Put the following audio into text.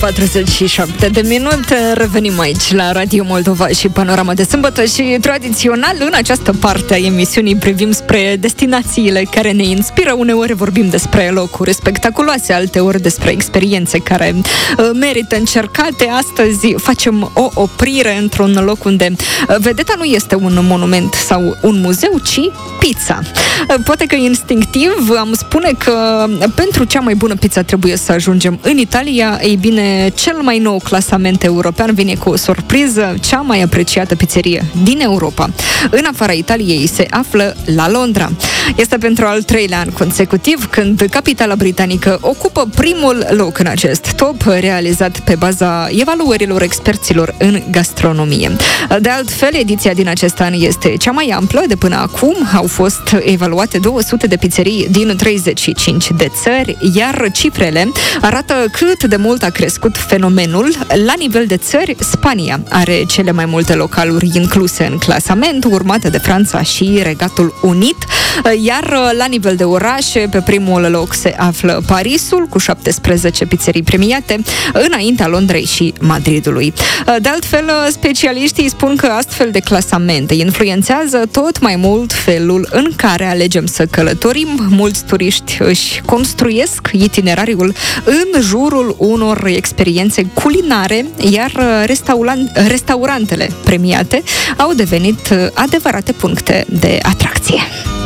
47 de minute. Revenim aici la Radio Moldova și Panorama de Sâmbătă și tradițional în această parte a emisiunii privim spre destinațiile care ne inspiră. Uneori vorbim despre locuri spectaculoase, alteori despre experiențe care merită încercate. Astăzi facem o oprire într-un loc unde vedeta nu este un monument sau un muzeu, ci pizza. Poate că instinctiv am spune că pentru cea mai bună pizza trebuie să ajungem în Italia. Ei bine, cel mai nou clasament european vine cu o surpriză. Cea mai apreciată pizzerie din Europa în afara Italiei se află la Londra. Este pentru al 3-lea an consecutiv când capitala britanică ocupă primul loc în acest top, realizat pe baza evaluărilor experților în gastronomie. De altfel, ediția din acest an este cea mai amplă de până acum. Au fost evaluate 200 de pizzerii din 35 de țări, iar cifrele arată cât de mult a crescut fenomenul. La nivel de țări, Spania are cele mai multe localuri incluse în clasament, urmate de Franța și Regatul Unit, iar la nivel de orașe, pe primul loc se află Parisul, cu 17 pizzerii premiate, înaintea Londrei și Madridului. De altfel, specialiștii spun că astfel de clasamente influențează tot mai mult felul în care alegem să călătorim. Mulți turiști își construiesc itinerariul în jurul unor experiențe culinare, iar restaurantele premiate au devenit adevărate puncte de atracție.